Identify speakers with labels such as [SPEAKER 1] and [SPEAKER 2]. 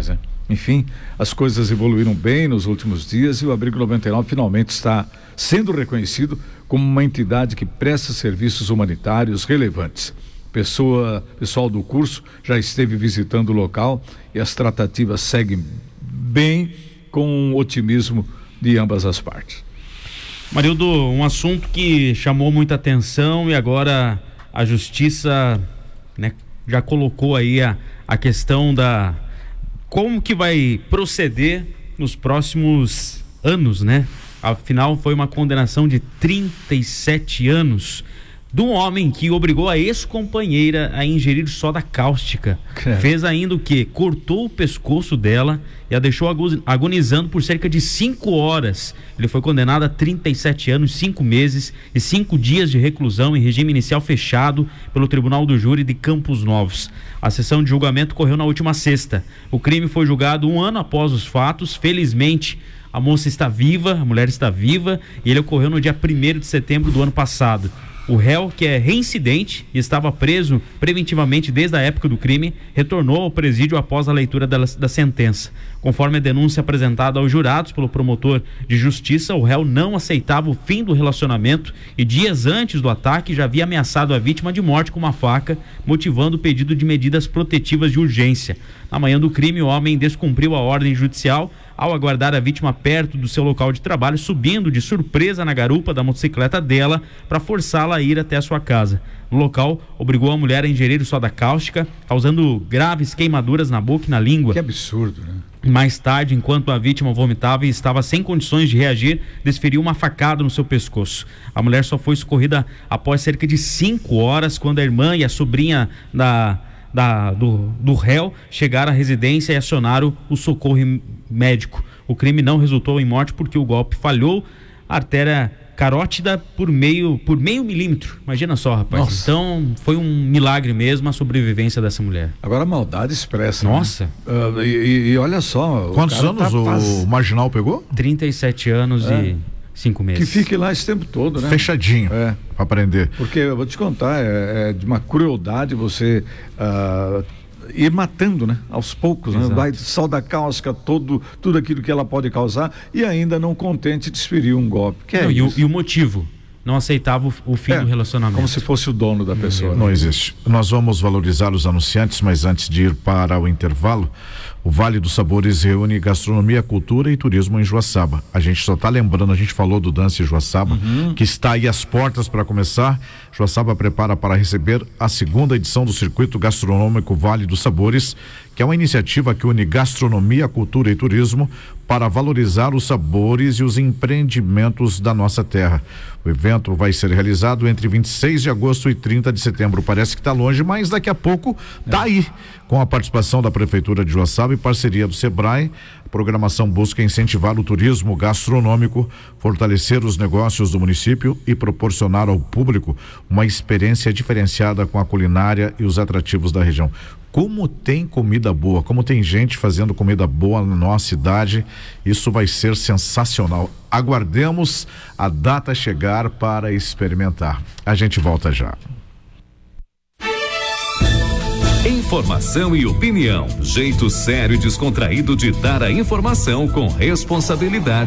[SPEAKER 1] mais, né? Enfim, as coisas evoluíram bem nos últimos dias e o Abrigo 99 finalmente está sendo reconhecido como uma entidade que presta serviços humanitários relevantes. Pessoal do curso já esteve visitando o local e as tratativas seguem bem, com otimismo de ambas as partes.
[SPEAKER 2] Marildo, um assunto que chamou muita atenção e agora a Justiça, né, já colocou aí a questão da como que vai proceder nos próximos anos, né? Afinal, foi uma condenação de 37 anos de um homem que obrigou a ex-companheira a ingerir soda cáustica. Fez ainda o quê? Cortou o pescoço dela e a deixou agonizando por cerca de 5 horas. Ele foi condenado a 37 anos, 5 meses e 5 dias de reclusão em regime inicial fechado pelo Tribunal do Júri de Campos Novos. A sessão de julgamento ocorreu na última sexta. O crime foi julgado 1 ano após os fatos. Felizmente, a moça está viva, a mulher está viva, e ele ocorreu no dia 1º de setembro do ano passado. O réu, que é reincidente e estava preso preventivamente desde a época do crime, retornou ao presídio após a leitura da sentença. Conforme a denúncia apresentada aos jurados pelo promotor de justiça, o réu não aceitava o fim do relacionamento e dias antes do ataque já havia ameaçado a vítima de morte com uma faca, motivando o pedido de medidas protetivas de urgência. Na manhã do crime, o homem descumpriu a ordem judicial ao aguardar a vítima perto do seu local de trabalho, subindo de surpresa na garupa da motocicleta dela para forçá-la a ir até a sua casa. No local, obrigou a mulher a ingerir soda cáustica, causando graves queimaduras na boca e na língua.
[SPEAKER 1] Que absurdo, né?
[SPEAKER 2] Mais tarde, enquanto a vítima vomitava e estava sem condições de reagir, desferiu uma facada no seu pescoço. A mulher só foi socorrida após cerca de 5 horas, quando a irmã e a sobrinha do réu chegaram à residência e acionaram o socorro médico. O crime não resultou em morte porque o golpe falhou a artéria carótida por meio milímetro. Imagina só, rapaz. Nossa. Então foi um milagre mesmo a sobrevivência dessa mulher.
[SPEAKER 1] Agora a maldade expressa.
[SPEAKER 2] Nossa.
[SPEAKER 1] Né? E olha só.
[SPEAKER 3] Quantos anos o marginal pegou?
[SPEAKER 2] 37 anos e 5 meses.
[SPEAKER 1] Que fique lá esse tempo todo, né?
[SPEAKER 3] Fechadinho. Pra aprender.
[SPEAKER 1] Porque eu vou te contar, é de uma crueldade você ir matando, né? Aos poucos, né? Vai soda cáustica, tudo aquilo que ela pode causar, e ainda não contente desferir um golpe.
[SPEAKER 2] E o motivo? Não aceitava o fim do relacionamento.
[SPEAKER 1] Como se fosse o dono da pessoa.
[SPEAKER 3] Não existe. Nós vamos valorizar os anunciantes, mas antes de ir para o intervalo, o Vale dos Sabores reúne gastronomia, cultura e turismo em Joaçaba. A gente só está lembrando, a gente falou do Dance Joaçaba, que está aí às portas para começar. Joaçaba prepara para receber a 2ª edição do Circuito Gastronômico Vale dos Sabores, que é uma iniciativa que une gastronomia, cultura e turismo para valorizar os sabores e os empreendimentos da nossa terra. O evento vai ser realizado entre 26 de agosto e 30 de setembro. Parece que está longe, mas daqui a pouco está aí, com a participação da Prefeitura de Joaçaba e parceria do Sebrae. A programação busca incentivar o turismo gastronômico, fortalecer os negócios do município e proporcionar ao público uma experiência diferenciada com a culinária e os atrativos da região. Como tem comida boa, como tem gente fazendo comida boa na nossa cidade, isso vai ser sensacional. Aguardemos a data chegar para experimentar. A gente volta já.
[SPEAKER 4] Informação e opinião, jeito sério e descontraído de dar a informação com responsabilidade.